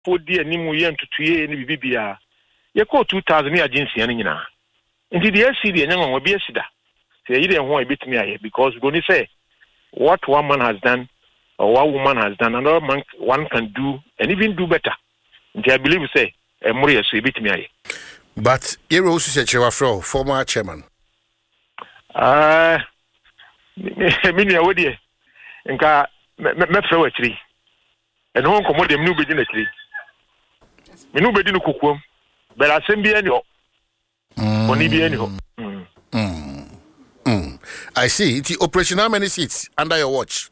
for dear Nimu Yen to 2 and Bibia. You call 2,000 agency and Nina. Indeed, the SCD and young will be a sida. Say, you didn't want to beat me because we're going to say what one man has done or what woman has done, another man one can do and even do better. And I believe, say, a Moria, so beat me. But you also said you were former chairman. Many already. And got met for a tree. And home commode them new bedin a tree. Me no bedin kukum. But I send be any only be any. I see. The operation, how many seats under your watch?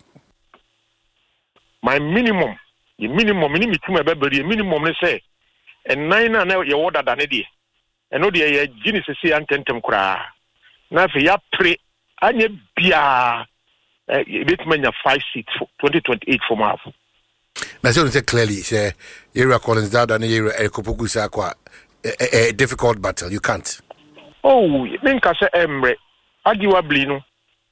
My minimum, the minimum, minimum, they say, and 9 and now your order than a day. And no, the Genesis and Tentum cry. Now, if you pray, and you be a bit many 5 seats for 2028 for Marv. Now, so say clearly, say, Area Collins down and Area Ekopukusakwa, a difficult battle. You can't. Oh, you think I say, Emre, arguably, no.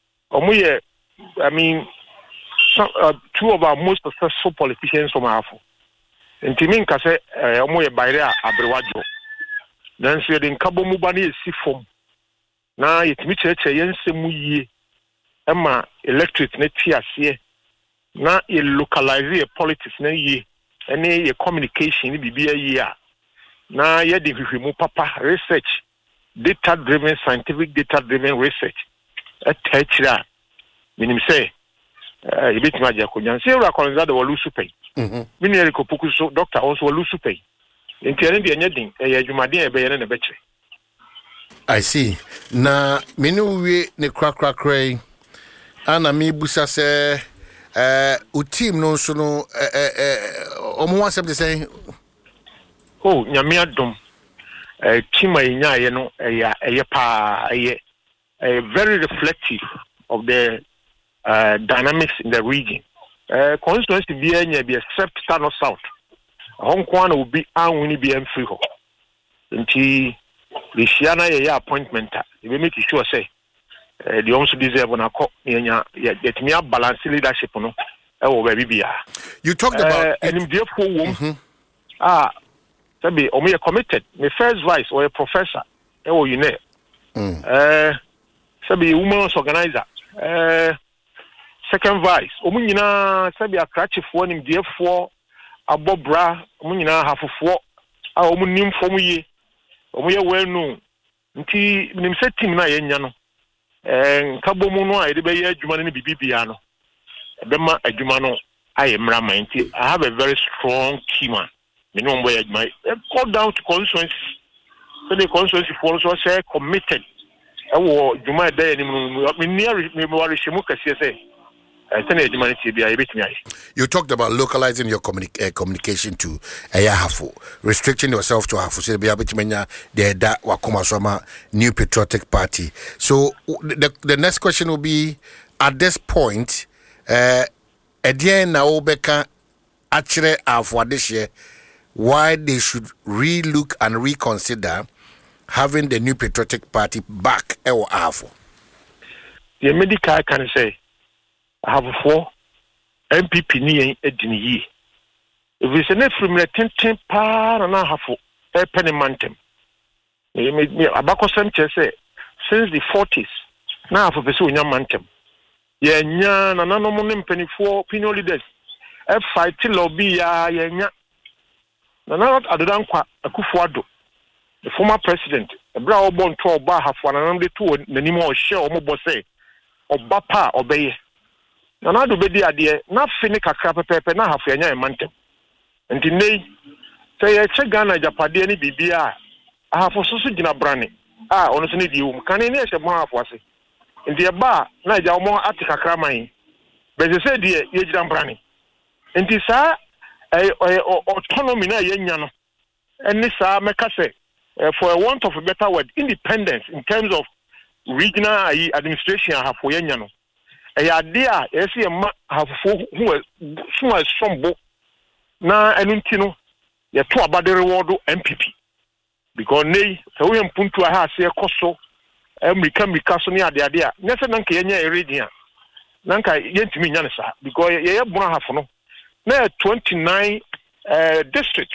I mean, two of our most successful politicians from Afro. And Timinka say, Omoye Baira Abrewajo. Then said in Cabo Mubani Sifom. Now it meets a Yensemuye, Emma electric netia see. Now it localize a politics na ye, and a communication be a year. Now ye the papa research, data driven, scientific data driven research. A teacher, meaning say, a bit magic. Say, Raconza, the Walusupe. Many Kopuku, doctor also Walusupe. In Tianendi and Yeding, a Jumadin, a bayan and a battery. I see. Na Minu ne crack, Anna mi busa se, Utim no sono, Omo something saying, oh, Yamiadum, Chima Yano, a pa, very reflective of the dynamics in the region. Constituency be except South South. Hong Kong will be only be free. Until the Shiana appointment, we make sure say they also deserve on a cop. Get me up balance leadership. No, you talked about and therefore, Sabi, or me committed. My first vice or a professor. Oh, you know. Sabi women's organizer. Second vice. Omunina sabi a cratchy for him, therefore, a bobra, omunina half of 4. Omunim for me. Omuya well known. Nti nim set team na yenyano. Kabo muno I debe ye adwuma ne bibiano. Bema adwuma no aye mra man nti I have a very strong team. Me no boy adwuma. Go down to constituency. So the constituency for so say committed. Juma day ni you talked about localizing your communication to Ayahafu, restricting yourself to Hafu. Say be able to menya the Wakuma Soma New Patriotic Party. So the next question will be at this point, Edian Naobeka actually Afu this year, why they should re-look and reconsider having the New Patriotic Party back or Afo. The medical can say, I have 4 MPP ni edini. If we say ne from the 10 par and a half a penny mantem. Abako Semche say, since the 40s, now for the Sunya mantem. Ye nya na no monim penny 4 opinion leaders. F5 lobby ya nya. Na not adodan kwa Akufo-Addo. The former president, a brow born to Oba have one and two Nanimo share or Mobose or Bapa obey. Nana do be the idea, not finish a crap paper, not half a mantem. And today, say a check Ghana Japadi any BBR. I have also seen a brandy. Honestly, you can any a more of was it. In the bar, Naja more Attica Cramine. But they said, dear, you jam brandy. And this autonomy, Yano. And this Macase. For a want of a better word, independence in terms of regional administration have for Yanyano. A idea, I see a have who are some book now and Untino, they are 2 about the reward MPP. Because nay, so we put to a house here, Costo, and we can be Cassonia the idea. Nessa Nankaya Iridia Nanka Yentimi Yanasa, because you have 29 districts.